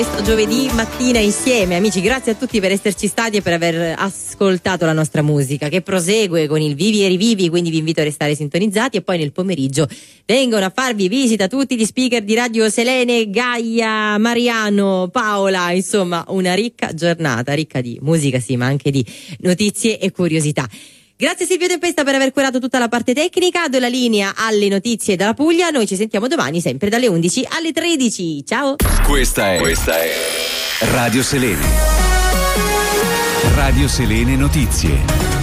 Questo giovedì mattina insieme, amici, grazie a tutti per esserci stati e per aver ascoltato la nostra musica, che prosegue con il Vivi e Rivivi, quindi vi invito a restare sintonizzati. E poi nel pomeriggio vengono a farvi visita tutti gli speaker di Radio Selene, Gaia, Mariano, Paola, insomma una ricca giornata, ricca di musica sì, ma anche di notizie e curiosità. Grazie Silvio Tempesta per aver curato tutta la parte tecnica. Do la linea alle notizie dalla Puglia. Noi ci sentiamo domani sempre dalle 11 alle 13. Ciao. Questa è Radio Selene. Radio Selene Notizie.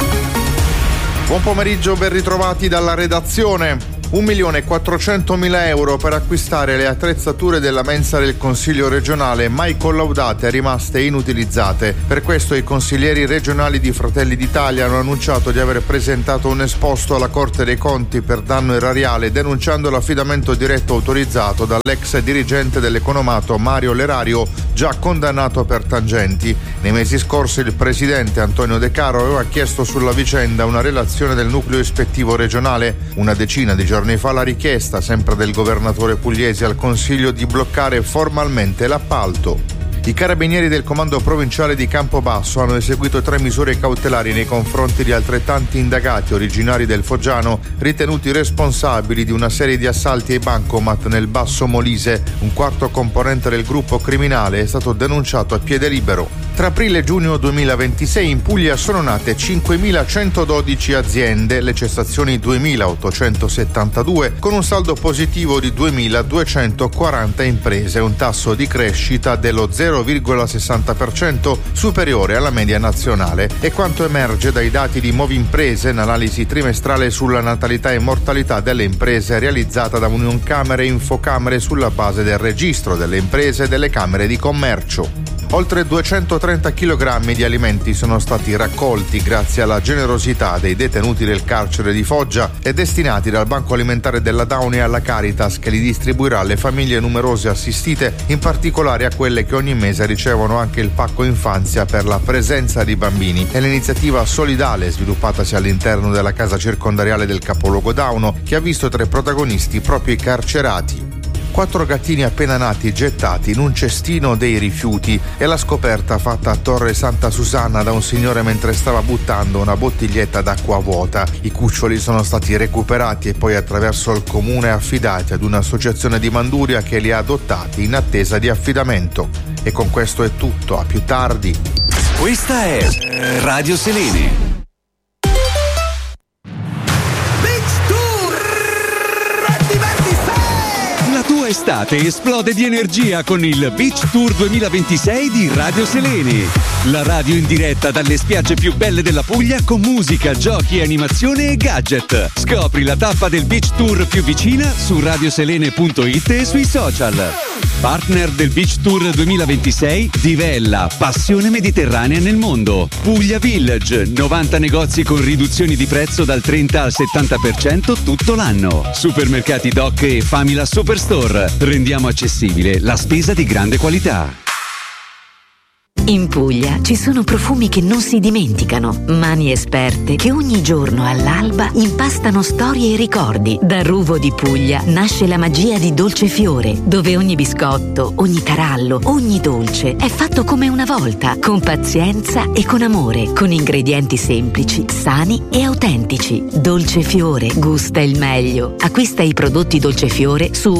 Buon pomeriggio, ben ritrovati dalla redazione. 1.400.000 euro per acquistare le attrezzature della mensa del Consiglio regionale, mai collaudate e rimaste inutilizzate. Per questo i consiglieri regionali di Fratelli d'Italia hanno annunciato di aver presentato un esposto alla Corte dei Conti per danno erariale, denunciando l'affidamento diretto autorizzato dall'ex dirigente dell'economato Mario Lerario, già condannato per tangenti. Nei mesi scorsi il presidente Antonio De Caro aveva chiesto sulla vicenda una relazione del nucleo ispettivo regionale. Una decina di giorni fa la richiesta, sempre del governatore pugliese, al Consiglio di bloccare formalmente l'appalto. I carabinieri del comando provinciale di Campobasso hanno eseguito 3 misure cautelari nei confronti di altrettanti indagati originari del Foggiano, ritenuti responsabili di una serie di assalti ai bancomat nel Basso Molise. Un quarto componente del gruppo criminale è stato denunciato a piede libero. Tra aprile e giugno 2026 in Puglia sono nate 5.112 aziende, le cessazioni 2.872, con un saldo positivo di 2.240 imprese, un tasso di crescita dello 0,60%, superiore alla media nazionale. E quanto emerge dai dati di Movimprese, l'analisi trimestrale sulla natalità e mortalità delle imprese realizzata da Unioncamere e Infocamere sulla base del registro delle imprese e delle camere di commercio. Oltre 230 kg di alimenti sono stati raccolti grazie alla generosità dei detenuti del carcere di Foggia e destinati dal Banco Alimentare della Downy alla Caritas, che li distribuirà alle famiglie numerose assistite, in particolare a quelle che ogni mese ricevono anche il pacco infanzia per la presenza di bambini. È l'iniziativa solidale sviluppatasi all'interno della casa circondariale del capoluogo Dauno, che ha visto tra i protagonisti proprio i carcerati. 4 gattini appena nati gettati in un cestino dei rifiuti e la scoperta fatta a Torre Santa Susanna da un signore mentre stava buttando una bottiglietta d'acqua vuota. I cuccioli sono stati recuperati e poi attraverso il comune affidati ad un'associazione di Manduria che li ha adottati in attesa di affidamento. E con questo è tutto, a più tardi. Questa è Radio Selene. La tua estate esplode di energia con il Beach Tour 2026 di Radio Selene. La radio in diretta dalle spiagge più belle della Puglia con musica, giochi, animazione e gadget. Scopri la tappa del Beach Tour più vicina su radioselene.it e sui social. Partner del Beach Tour 2026 Divella, passione mediterranea nel mondo. Puglia Village, 90 negozi con riduzioni di prezzo dal 30 al 70% tutto l'anno. Supermercati Doc e Famila Superstore. Rendiamo accessibile la spesa di grande qualità. In Puglia ci sono profumi che non si dimenticano, mani esperte che ogni giorno all'alba impastano storie e ricordi. Da Ruvo di Puglia nasce la magia di Dolcefiore, dove ogni biscotto, ogni tarallo, ogni dolce è fatto come una volta, con pazienza e con amore, con ingredienti semplici, sani e autentici. Dolcefiore gusta il meglio. Acquista i prodotti Dolcefiore su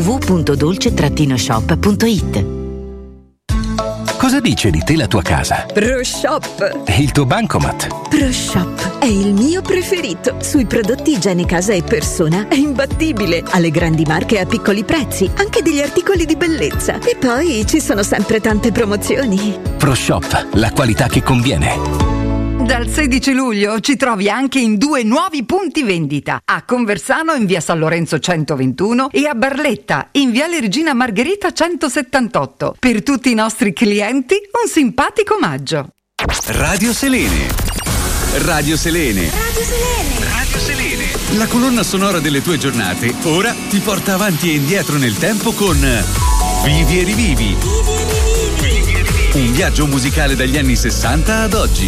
www.dolce-shop.it. Cosa dice di te la tua casa? ProShop. E il tuo bancomat? ProShop è il mio preferito. Sui prodotti igiene casa e persona è imbattibile. Alle grandi marche a piccoli prezzi, anche degli articoli di bellezza. E poi ci sono sempre tante promozioni. ProShop, la qualità che conviene. Dal 16 luglio ci trovi anche in 2 nuovi punti vendita, a Conversano in via San Lorenzo 121 e a Barletta in viale Regina Margherita 178. Per tutti i nostri clienti un simpatico omaggio. Radio Selene. Radio Selene. Radio Selene. Radio Selene. La colonna sonora delle tue giornate ora ti porta avanti e indietro nel tempo con Vivi e Rivivi. Vivi e rivivi. Un viaggio musicale dagli anni 60 ad oggi.